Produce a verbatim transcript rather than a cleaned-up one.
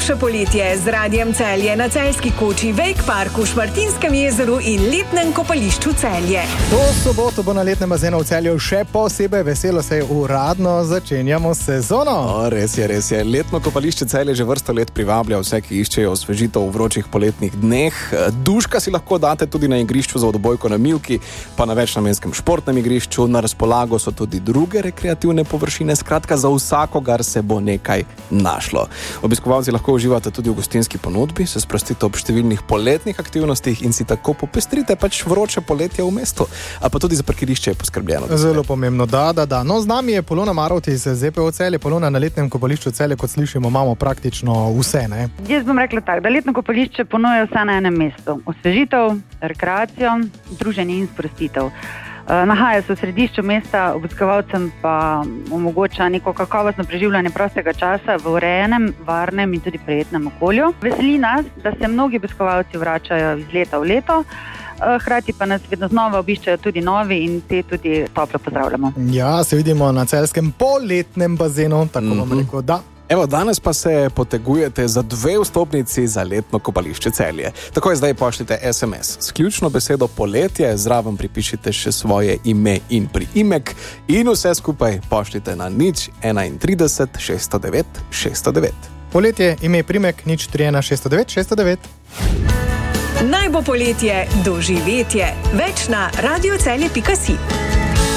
Najlepše poletje z Radiem Celje na Celjski koči, Wake Parku, Šmartinskem jezeru in letnem kopališču Celje. To soboto bo na letnem bazenu v Celju še posebej veselo, se je uradno začenjamo sezono. O, res je, res je. Letno kopališče Celje že vrsto let privablja vse, ki iščejo osvežitev v vročih poletnih dneh. Duška si lahko date tudi na igrišču za odbojko na Mivki, pa na večnamenskem športnem igrišču. Na razpolago so tudi druge rekreativne površine. Skratka, za vsakogar se bo nekaj našlo. Obiskovalci lahko uživate tudi v gostinski ponudbi, se sprostite ob številnih poletnih aktivnostih in si tako popestrite pač vroče poletje v mestu. A pa tudi za parkirišče je poskrbljeno. Zelo pomembno, da, da, da. No, z nami je Polona Marovt iz Z P O Celje. Polona, na letnem kopališču Celje, kot slišimo, imamo praktično vse, ne? Jaz bom rekla tako, da letno kopališče ponuja vse na enem mestu. Osvežitev, rekreacijo, druženje in sprostitev. Nahaja se v središču mesta, obiskovalcem pa omogoča neko kakovostno preživljanje prostega časa v urejenem, varnem in tudi prijetnem okolju. Veseli nas, da se mnogi obiskovalci vračajo iz leta v leto, hkrati pa nas vedno znova obiščajo tudi novi in te tudi toplo pozdravljamo. Ja, se vidimo na celjskem poletnem bazenu, tako mm-hmm. bom rekel, da. Evo, danes pa se potegujete za dve vstopnici za letno kopališče Celje. Takoj zdaj pošljite es em es s ključno besedo poletje, zraven pripišite še svoje ime in priimek in vse skupaj pošljite na nič enaintrideset šeststo devet šeststo devet. Poletje, ime, priimek, nič tri ena šeststo devet šeststo devet. Naj bo poletje doživetje. Več na radiocelje pika si.